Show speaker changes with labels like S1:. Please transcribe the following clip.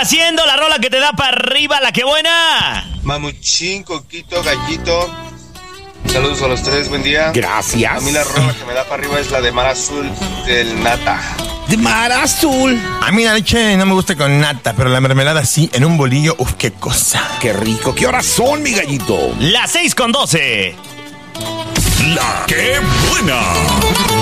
S1: haciendo la rola que te da para arriba, la que buena.
S2: Mamuchín, Coquito, Gallito. Saludos a los tres, buen día.
S3: Gracias.
S2: A mí la rola que me da para arriba es la de Mar Azul del Nata.
S3: De Mar Azul.
S4: A mí la leche no me gusta con nata, pero la mermelada sí, en un bolillo, uf, qué cosa.
S3: Qué rico. ¿Qué horas son, mi gallito?
S1: Las 6:12.
S5: La que buena.